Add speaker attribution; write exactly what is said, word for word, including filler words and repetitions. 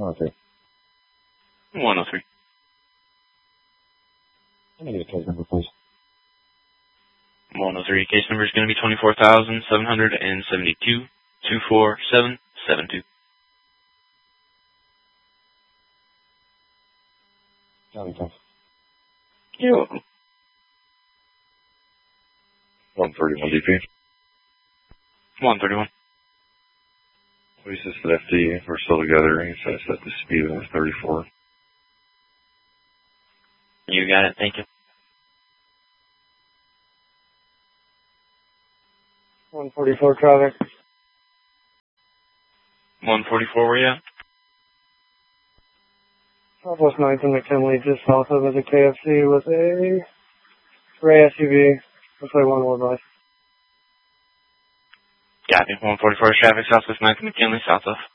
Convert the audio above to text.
Speaker 1: Okay.
Speaker 2: one oh three.
Speaker 1: Let me get a case number, please.
Speaker 2: one oh three. Case number is going to be twenty-four thousand seven hundred seventy-two, two four seven seven two.
Speaker 1: Johnny, thanks.
Speaker 2: You're welcome.
Speaker 1: one thirty-one D P.
Speaker 2: one thirty-one.
Speaker 1: We just at F D. We're still together. He says that the speed limit is thirty-four.
Speaker 2: You got it. Thank you.
Speaker 3: one forty-four traffic.
Speaker 2: one forty-four, where you at?
Speaker 3: Southwest ninth and McKinley, just south of the K F C with a gray S U V. Looks like one wheel drive.
Speaker 2: Copy. one forty-four traffic, Southwest ninth and McKinley, south of.